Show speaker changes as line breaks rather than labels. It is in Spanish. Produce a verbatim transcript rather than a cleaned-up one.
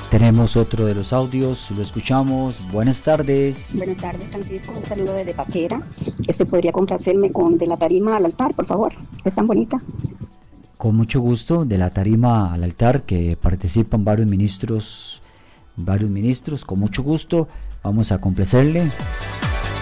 Tenemos otro de los audios, lo escuchamos. Buenas tardes.
Buenas tardes, Francisco. Un saludo desde Paquera. Este podría complacerme con De la tarima al altar, por favor. Es tan bonita.
Con mucho gusto, De la tarima al altar, que participan varios ministros, varios ministros. Con mucho gusto, vamos a complacerle.